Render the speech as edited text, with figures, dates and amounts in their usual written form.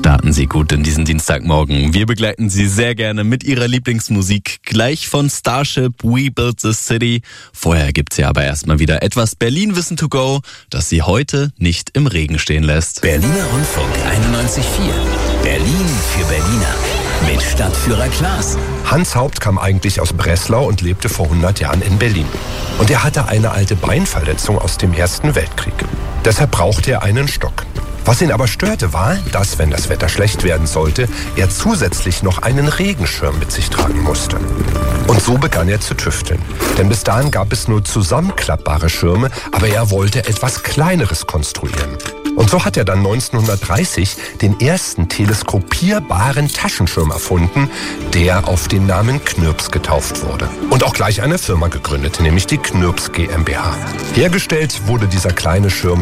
Starten Sie gut in diesen Dienstagmorgen. Wir begleiten Sie sehr gerne mit Ihrer Lieblingsmusik. Gleich von Starship, We Built This City. Vorher gibt's ja aber erstmal wieder etwas Berlin-Wissen to go, das Sie heute nicht im Regen stehen lässt. Berliner Rundfunk 91.4. Berlin für Berliner. Mit Stadtführer Klaas. Hans Haupt kam eigentlich aus Breslau und lebte vor 100 Jahren in Berlin. Und er hatte eine alte Beinverletzung aus dem Ersten Weltkrieg. Deshalb brauchte er einen Stock. Was ihn aber störte, war, dass, wenn das Wetter schlecht werden sollte, er zusätzlich noch einen Regenschirm mit sich tragen musste. Und so begann er zu tüfteln. Denn bis dahin gab es nur zusammenklappbare Schirme, aber er wollte etwas Kleineres konstruieren. Und so hat er dann 1930 den ersten teleskopierbaren Taschenschirm erfunden, der auf den Namen Knirps getauft wurde. Und auch gleich eine Firma gegründet, nämlich die Knirps GmbH. Hergestellt wurde dieser kleine Schirm